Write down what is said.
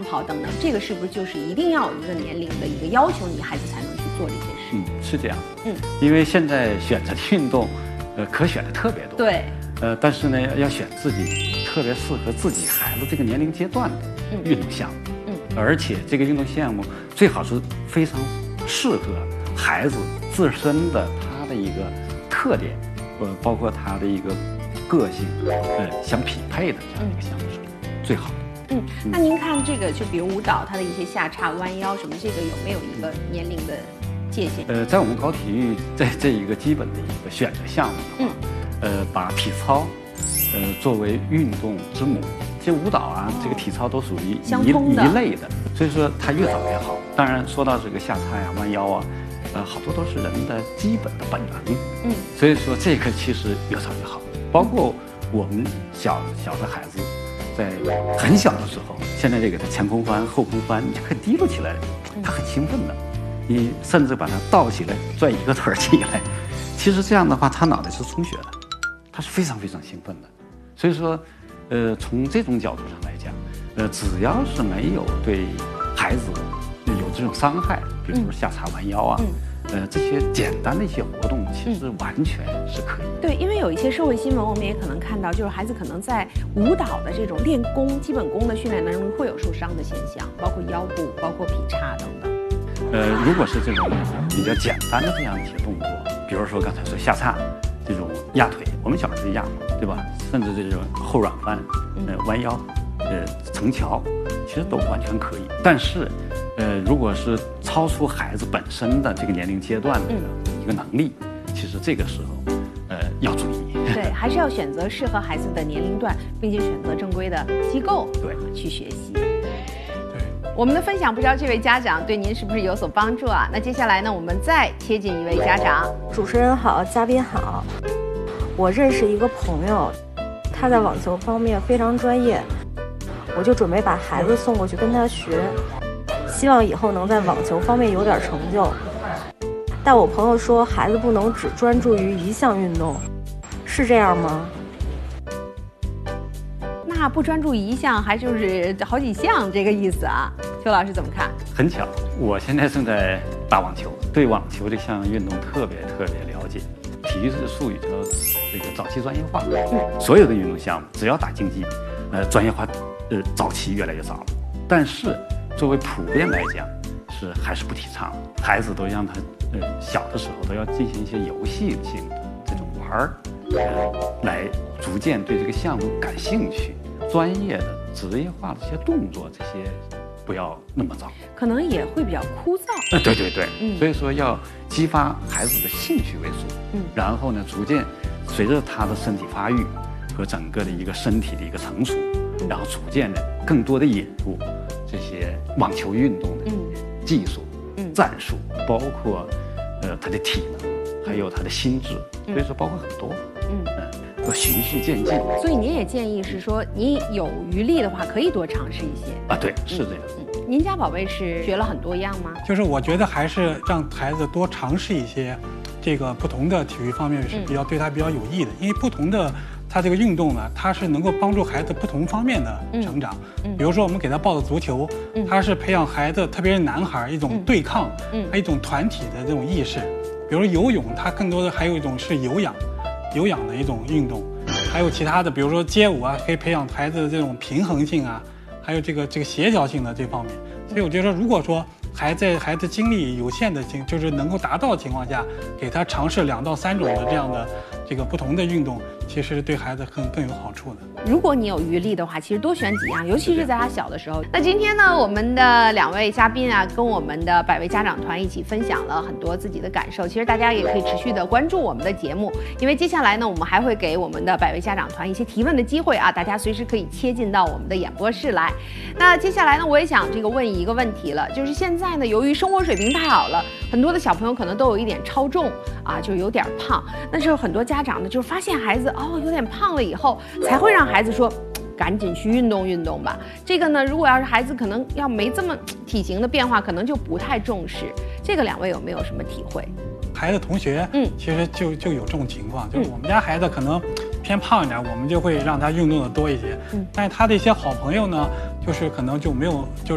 跑等等，这个是不是就是一定要有一个年龄的一个要求，你孩子才能去做这件事？ 是这样。因为现在选择的运动，可选的特别多。 对。 但是呢，要选自己特别适合自己孩子这个年龄阶段的运动项目。而且这个运动项目最好是非常适合孩子自身的他的一个特点，包括他的一个个性，相匹配的这样一个项目是最好的。 那您看这个，就比如舞蹈，它的一些下叉、弯腰什么，这个有没有一个年龄的界限？ 在我们高体育，在这一个基本的一个选择项目的话，把体操，作为运动之母。其实舞蹈啊，这个体操都属于一类的，所以说它越早越好。当然，说到这个下叉呀、弯腰啊，好多都是人的基本的本能。所以说这个其实越早越好。包括我们小的孩子，在很小的时候，现在这个前空翻、后空翻，你就可以提溜起来，他很兴奋的。你甚至把它倒起来，拽一个腿起来，其实这样的话，他脑袋是充血的，他是非常非常兴奋的。所以说。从这种角度上来讲，只要是没有对孩子有这种伤害，比如说下叉弯腰啊，这些简单的一些活动，其实完全是可以。 对，因为有一些社会新闻，我们也可能看到，就是孩子可能在舞蹈的这种练功、基本功的训练当中会有受伤的现象，包括腰部、包括劈叉等等。 如果是这种比较简单的这样一些动作，比如说刚才说下叉。这种压腿，我们小时候压，对吧？甚至这种后软翻、弯腰、成桥，其实都完全可以。但是，如果是超出孩子本身的这个年龄阶段的一个能力，其实这个时候，要注意。 对，还是要选择适合孩子的年龄段，并且选择正规的机构去学习。我们的分享不知道这位家长对您是不是有所帮助啊？那接下来呢，我们再切进一位家长。 主持人好，嘉宾好。我认识一个朋友，他在网球方面非常专业，我就准备把孩子送过去跟他学，希望以后能在网球方面有点成就。但我朋友说，孩子不能只专注于一项运动，是这样吗？ 那不专注一项，还就是好几项，这个意思啊？邱老师怎么看？ 很巧，我现在正在打网球，对网球这项运动特别了解。体育的术语叫这个早期专业化。所有的运动项目，只要打竞技，专业化，早期越来越早了。但是作为普遍来讲，还是不提倡。孩子都让他小的时候都要进行一些游戏性的这种玩儿，来逐渐对这个项目感兴趣。专业的、职业化的这些动作，这些不要那么早， 可能也会比较枯燥。 对，所以说要激发孩子的兴趣为主，然后呢，逐渐随着他的身体发育和整个的一个身体的一个成熟，然后逐渐的更多的引入这些网球运动的技术、战术，包括他的体能，还有他的心智，所以说包括很多，要循序渐进。 所以您也建议是说，你有余力的话，可以多尝试一些啊。对，是这样。 您家宝贝是学了很多样吗？ 就是我觉得还是让孩子多尝试一些，这个不同的体育方面是对他比较有益的，因为不同的他这个运动呢，它是能够帮助孩子不同方面的成长。比如说我们给他报的足球，它是培养孩子，特别是男孩一种对抗，还有一种团体的这种意识。比如说游泳，它更多的还有一种是有氧的一种运动，还有其他的，比如说街舞啊，可以培养孩子的这种平衡性啊，还有这个协调性的这方面。所以我觉得，如果说孩子精力有限的就是能够达到的情况下，给他尝试2到3种的这样的这个不同的运动，其实对孩子更有好处的。 如果你有余力的话，其实多选几样，尤其是在他小的时候。那今天呢，我们的2位嘉宾啊，跟我们的百位家长团一起分享了很多自己的感受。其实大家也可以持续的关注我们的节目，因为接下来呢，我们还会给我们的百位家长团一些提问的机会啊，大家随时可以切进到我们的演播室来。那接下来呢，我也想问一个问题了，就是现在呢，由于生活水平太好了，很多的小朋友可能都有一点超重啊，就有点胖。那时候很多家长呢，就发现孩子有点胖了以后，才会让孩子说，赶紧去运动运动吧。这个呢，如果要是孩子可能要没这么体型的变化，可能就不太重视。这个2位有没有什么体会？ 孩子同学，其实就有这种情况，就是我们家孩子可能偏胖一点，我们就会让他运动的多一些。但是他的一些好朋友呢，就是可能就没有